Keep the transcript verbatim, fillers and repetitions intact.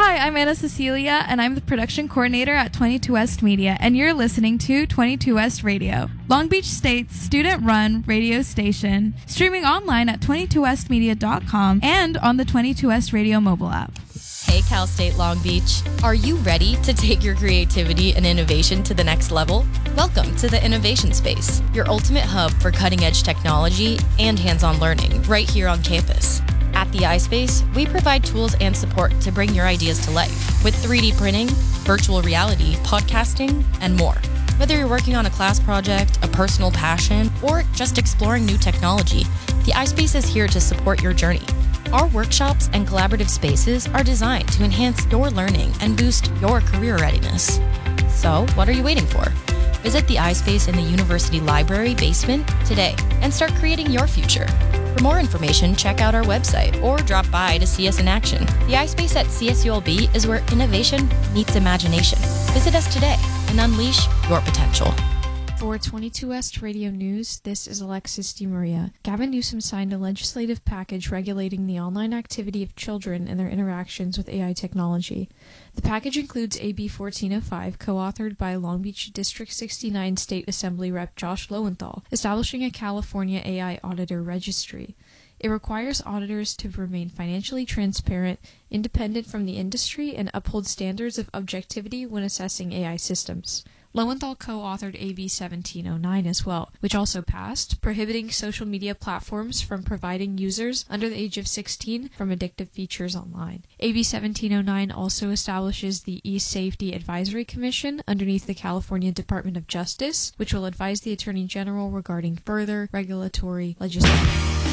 Hi, I'm Anna Cecilia, and I'm the production coordinator at twenty-two West Media, and you're listening to twenty-two West Radio, Long Beach State's student-run radio station, streaming online at twenty-two west media dot com and on the twenty-two West Radio mobile app. Hey, Cal State Long Beach. Are you ready to take your creativity and innovation to the next level? Welcome to the Innovation Space, your ultimate hub for cutting-edge technology and hands-on learning right here on campus. At the iSpace, we provide tools and support to bring your ideas to life with three D printing, virtual reality, podcasting, and more. Whether you're working on a class project, a personal passion, or just exploring new technology, the iSpace is here to support your journey. Our workshops and collaborative spaces are designed to enhance your learning and boost your career readiness. So, what are you waiting for? Visit the iSpace in the University Library basement today and start creating your future. For more information, check out our website or drop by to see us in action. The iSpace at C S U L B is where innovation meets imagination. Visit us today and unleash your potential. For twenty-two West Radio News, this is Alexis DeMaria. Gavin Newsom signed a legislative package regulating the online activity of children and their interactions with A I technology. The package includes A B fourteen oh five, co-authored by Long Beach District sixty-nine State Assembly Rep Josh Lowenthal, establishing a California A I Auditor Registry. It requires auditors to remain financially transparent, independent from the industry, and uphold standards of objectivity when assessing A I systems. Lowenthal co-authored A B seventeen oh nine as well, which also passed, prohibiting social media platforms from providing users under the age of sixteen from addictive features online. A B seventeen oh nine also establishes the E-Safety Advisory Commission underneath the California Department of Justice, which will advise the Attorney General regarding further regulatory legislation.